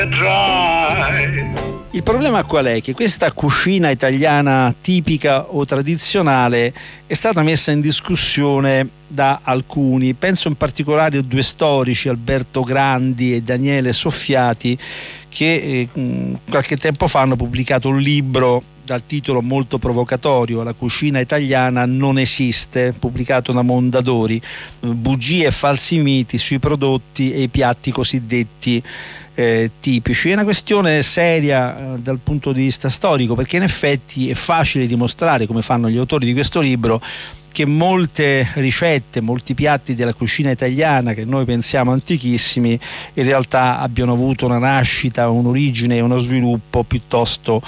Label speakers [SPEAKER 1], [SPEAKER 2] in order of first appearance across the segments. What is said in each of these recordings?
[SPEAKER 1] Il problema qual è? Che questa cucina italiana tipica o tradizionale è stata messa in discussione da alcuni. Penso in particolare a due storici, Alberto Grandi e Daniele Soffiati, che qualche tempo fa hanno pubblicato un libro dal titolo molto provocatorio: La cucina italiana non esiste, pubblicato da Mondadori, bugie e falsi miti sui prodotti e i piatti cosiddetti tipici. È una questione seria dal punto di vista storico, perché in effetti è facile dimostrare, come fanno gli autori di questo libro, che molte ricette, molti piatti della cucina italiana che noi pensiamo antichissimi in realtà abbiano avuto una nascita, un'origine e uno sviluppo piuttosto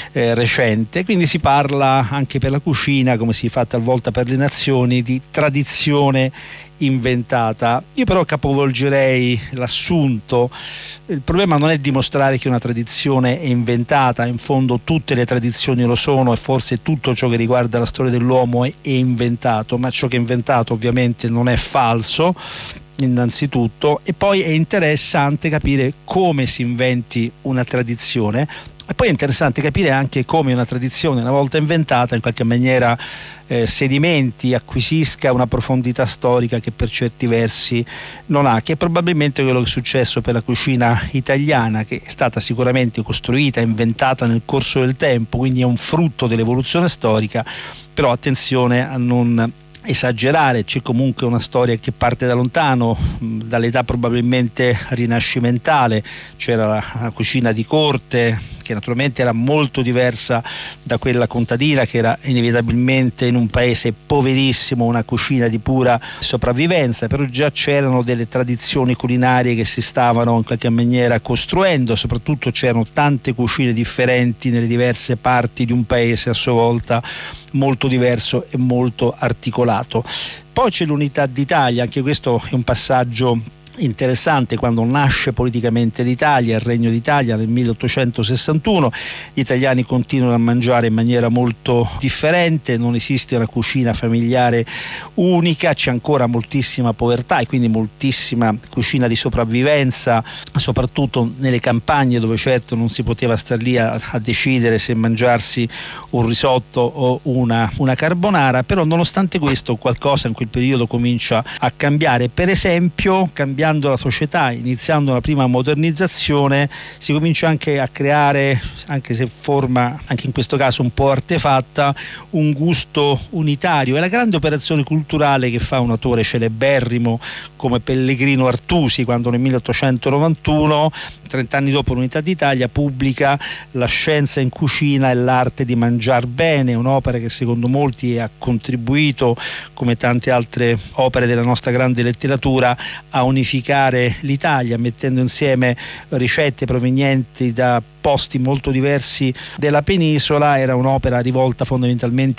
[SPEAKER 1] recente. Quindi si parla anche per la cucina, come si fa talvolta per le nazioni, di tradizione inventata. Io però capovolgerei l'assunto. Il problema non è dimostrare che una tradizione è inventata, in fondo tutte le tradizioni lo sono e forse tutto ciò che riguarda la storia dell'uomo è inventato, ma ciò che è inventato ovviamente non è falso, innanzitutto, e poi è interessante capire come si inventi una tradizione. E poi è interessante capire anche come una tradizione, una volta inventata, in qualche maniera sedimenti, acquisisca una profondità storica che per certi versi non ha, che è probabilmente quello che è successo per la cucina italiana, che è stata sicuramente costruita, inventata nel corso del tempo, quindi è un frutto dell'evoluzione storica, però attenzione a non esagerare. C'è comunque una storia che parte da lontano, dall'età probabilmente rinascimentale. C'era la cucina di corte, che naturalmente era molto diversa da quella contadina, che era inevitabilmente in un paese poverissimo una cucina di pura sopravvivenza, però già c'erano delle tradizioni culinarie che si stavano in qualche maniera costruendo, soprattutto c'erano tante cucine differenti nelle diverse parti di un paese a sua volta molto diverso e molto articolato. Poi c'è l'unità d'Italia, anche questo è un passaggio interessante. Quando nasce politicamente l'Italia, il Regno d'Italia nel 1861, gli italiani continuano a mangiare in maniera molto differente, non esiste una cucina familiare unica, c'è ancora moltissima povertà e quindi moltissima cucina di sopravvivenza, soprattutto nelle campagne, dove certo non si poteva star lì a decidere se mangiarsi un risotto o una carbonara. Però nonostante questo qualcosa in quel periodo comincia a cambiare. Per esempio, cambiando la società, iniziando la prima modernizzazione, si comincia anche a creare, anche se forma anche in questo caso un po' artefatta, un gusto unitario. È la grande operazione culturale che fa un autore celeberrimo come Pellegrino Artusi, quando nel 1891, 30 anni dopo l'Unità d'Italia, pubblica La scienza in cucina e l'arte di mangiar bene, un'opera che secondo molti ha contribuito, come tante altre opere della nostra grande letteratura, a unificare l'Italia, mettendo insieme ricette provenienti da posti molto diversi della penisola. Era un'opera rivolta fondamentalmente